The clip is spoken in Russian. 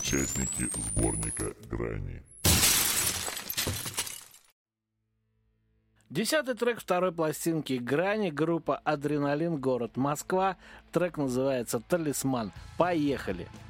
участники сборника «Грани». 10-й трек второй пластинки «Грани», группа «Адреналин», город Москва. Трек называется «Талисман». Поехали!